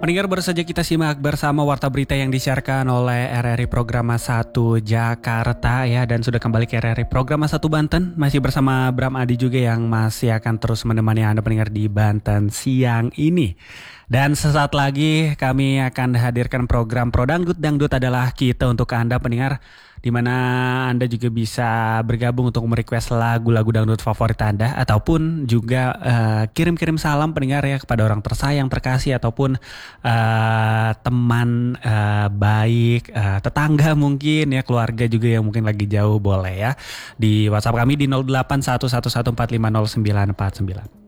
Pendengar, baru saja kita simak bersama warta berita yang disiarkan oleh RRI Programa 1 Jakarta ya, dan sudah kembali ke RRI Programa 1 Banten. Masih bersama Bram Adi juga yang masih akan terus menemani Anda pendengar di Banten siang ini. Dan sesaat lagi kami akan hadirkan program Pro Dangdut. Dangdut adalah kita untuk Anda pendengar, di mana Anda juga bisa bergabung untuk merequest lagu-lagu dangdut favorit Anda, ataupun juga kirim-kirim salam pendengar ya kepada orang tersayang, terkasih, ataupun teman baik, tetangga mungkin ya, keluarga juga yang mungkin lagi jauh, boleh ya di WhatsApp kami di 081114504949.